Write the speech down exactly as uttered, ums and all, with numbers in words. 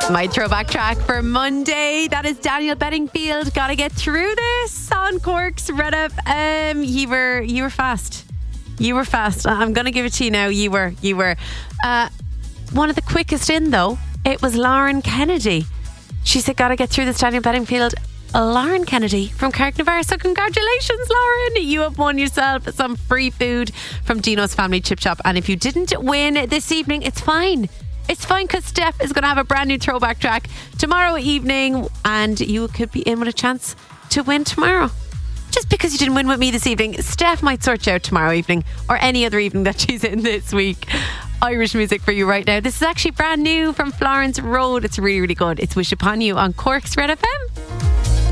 My throwback track for Monday, that is Daniel Bedingfield. Gotta get through this on Cork's Red F M. You were, you were fast. You were fast. I'm gonna give it to you now. You were, you were. Uh, one of the quickest in though, it was Lauren Kennedy. She said, gotta get through this, Daniel Bedingfield. Lauren Kennedy from Carricknavar. So congratulations, Lauren. You have won yourself some free food from Dino's Family Chip Shop. And if you didn't win this evening, it's fine. It's fine because Steph is going to have a brand new throwback track tomorrow evening, and you could be in with a chance to win tomorrow. Just because you didn't win with me this evening, Steph might sort you out tomorrow evening or any other evening that she's in this week. Irish music for you right now. This is actually brand new from Florence Road. It's really, really good. It's Wish Upon You on Cork's Red F M.